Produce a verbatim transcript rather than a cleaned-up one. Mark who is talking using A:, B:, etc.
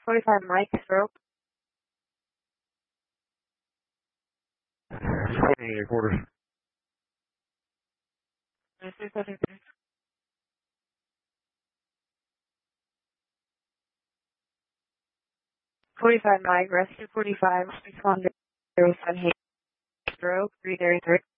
A: forty-five Mike, stroke.
B: twenty-eight quarters.
A: forty-five Mike, rescue forty-five, respond to zero seven eight, stroke, three thirty-three.